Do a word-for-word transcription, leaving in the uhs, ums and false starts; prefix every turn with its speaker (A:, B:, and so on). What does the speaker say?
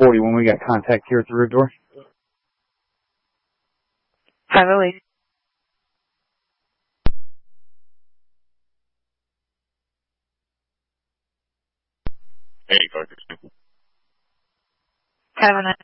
A: forty when we got contact here at the rear door.
B: five oh eight.
C: Hey, Carter.
B: five oh nine.